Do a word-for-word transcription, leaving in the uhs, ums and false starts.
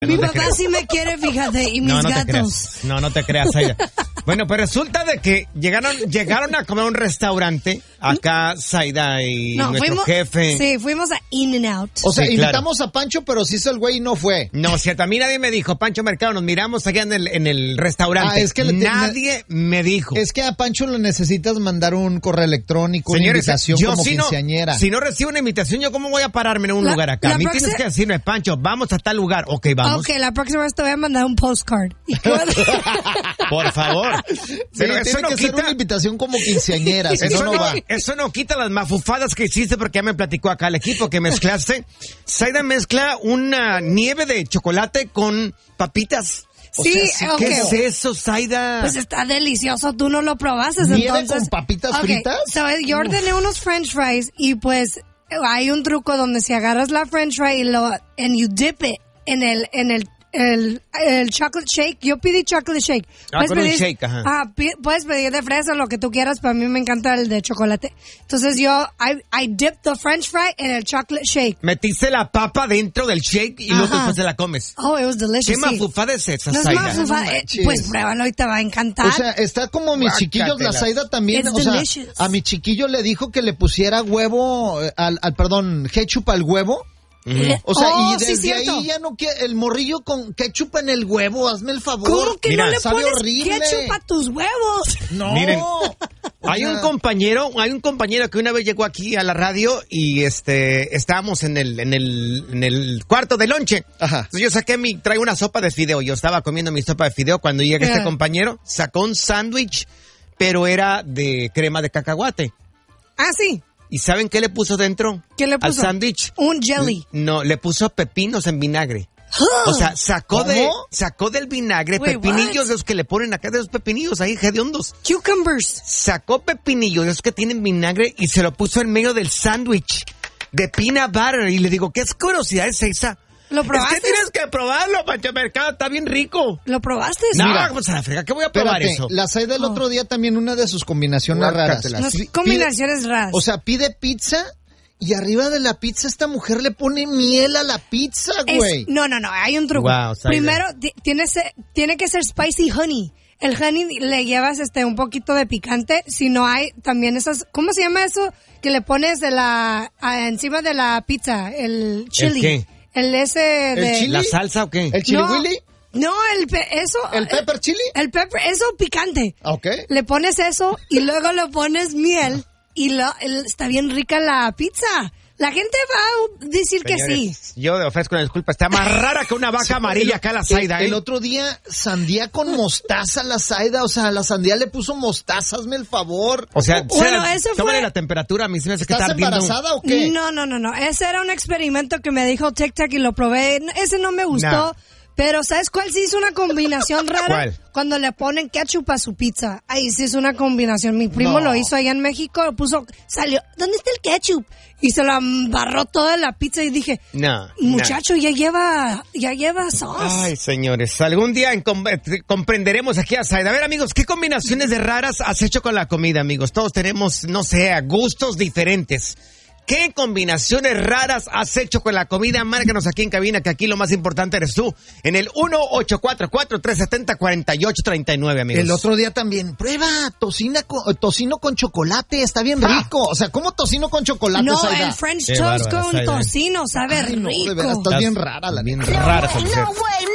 Mi no papá sí me quiere, fíjate, y mis no, no gatos. Te creas. No, no te creas, Zaida. Bueno, pues resulta de que llegaron llegaron a comer a un restaurante, acá Zaida y no, nuestro fuimos, jefe. Sí, fuimos a In-N-Out. O sea, Sí, invitamos claro. a Pancho, pero sí el güey no fue. No, cierto, a mí nadie me dijo, Pancho Mercado, nos miramos allá en el, en el restaurante. Ah, es que le- nadie me dijo. Es que a Pancho le necesitas mandar un correo electrónico, Señores, una invitación yo como si no, quinceañera. si no recibo una invitación, ¿yo cómo voy a pararme en un La- lugar acá? la A mí próxima- tienes que decirme, Pancho, vamos a tal lugar. Ok, vamos. Ok, la próxima vez te voy a mandar un postcard. Y cuando- Por favor. Sí, Pero tiene eso no que ser quita... una invitación como quinceañera, si no, Eso no no, va. eso no quita las mafufadas que hiciste porque ya me platicó acá el equipo que mezclaste. Zaida mezcla una nieve de chocolate con papitas. O Sí, sea, ok. ¿qué es eso, Zaida? Pues está delicioso, tú no lo probaste. ¿Nieve entonces... con papitas Ok, fritas? so, yo ordené unos french fries y pues hay un truco donde si agarras la french fry y lo, and you dip it en el, en el, el, el chocolate shake. Yo pedí chocolate shake. Ah, con un shake, ajá. Ah, pi- puedes pedir de fresa, lo que tú quieras, pero a mí me encanta el de chocolate. Entonces yo, I, I dipped the french fry en el chocolate shake. Metiste la papa dentro del shake y luego Ajá. después te la comes. Oh, it was delicious. ¿Qué sí. mafufada es esa, No es Zaida? mafufada, No eh, manches. pues pruébalo y te va a encantar. O sea, está como mis chiquillos, la Guácatelas. Zaida también, It's o sea, delicious. a mi chiquillo le dijo que le pusiera huevo, eh, al, al perdón, ketchup al huevo. Le- O sea, Oh, y sí, desde cierto. ahí ya no quiere, el morrillo con ketchup en el huevo, hazme el favor. ¿Cómo que Mira, no le sabe pones horrible. ketchup a tus huevos? No. Miren, O Hay un sea, compañero, hay un compañero que una vez llegó aquí a la radio y este estábamos en el en el en el cuarto de lonche. Ajá. Entonces yo saqué mi traigo una sopa de fideo. Yo estaba comiendo mi sopa de fideo cuando llega este Yeah. compañero, sacó un sándwich, pero era de crema de cacahuate. Ah, sí. ¿Y saben qué le puso dentro? ¿Qué le Al puso? sándwich. Un jelly. No, le puso pepinos en vinagre. O sea, sacó ¿Cómo? de sacó del vinagre Wait, pepinillos what? de los que le ponen acá, de los pepinillos ahí hediondos. Cucumbers. Sacó pepinillos de esos que tienen vinagre y se lo puso en medio del sándwich de peanut butter. Y le digo, ¿qué asquerosidad es esa? ¿Lo probaste? Es que tienes que probarlo, Pancho Mercado, está bien rico. ¿Lo probaste? No, Mira. vamos a la frega, ¿qué voy a probar espérate, eso? la Zaida el Oh. otro día también una de sus combinaciones raras. Guácatelas. Unas Pi- pide- combinaciones raras. O sea, pide pizza y arriba de la pizza esta mujer le pone miel a la pizza, Es- güey. no, no, no, hay un truco. Wow, Zaida. Primero, ti- tiene, se- tiene que ser spicy honey. El honey le llevas este un poquito de picante. Si no hay, también esas, ¿cómo se llama eso? Que le pones de la, a- encima de la pizza, el chili. qué? El ese de... chili? ¿La salsa o qué? ¿El chili no, willy? No, el pe- eso. ¿El pepper chili? El pepper, eso picante. Ok. Le pones eso y luego le pones miel y lo, el- está bien rica la pizza. La gente va a decir que sí. Señores, yo le ofrezco una disculpa, está más rara que una vaca amarilla acá la Zaida, El, ¿eh? el otro día, sandía con mostaza la Zaida. O sea, la sandía le puso mostaza, hazme el favor. O sea, Bueno, Zaida, eso fue- tómale la temperatura, a mí se me hace que ¿Estás está ardiendo. embarazada o qué? No, no, no, no. Ese era un experimento que me dijo Tic Tac y lo probé. Ese no me gustó. No. Pero ¿sabes cuál sí es una combinación rara? ¿Cuál? Cuando le ponen ketchup a su pizza. Ahí sí es una combinación. Mi primo No. lo hizo allá en México, lo puso, salió, ¿dónde está el ketchup? Y se lo embarró toda la pizza y dije, No, muchacho, ya lleva, ya lleva sauce. Ay, señores, algún día en com- eh, comprenderemos aquí a Zaida. A ver, amigos, ¿qué combinaciones de raras has hecho con la comida, amigos? Todos tenemos, no sé, gustos diferentes. ¿Qué combinaciones raras has hecho con la comida? Márcanos aquí en cabina, que aquí lo más importante eres tú. En el uno ocho cuatro cuatro, tres siete cero, cuatro ocho tres nueve, amigos. El otro día también, prueba tocina con, tocino con chocolate, está bien rico. O sea, ¿cómo tocino con chocolate, No, Zaida? el French Qué toast bárbara, con Zaida. tocino, sabe Ay, no, rico. de veras, estás bien rara la Bien neta. rara esa mujer. No way,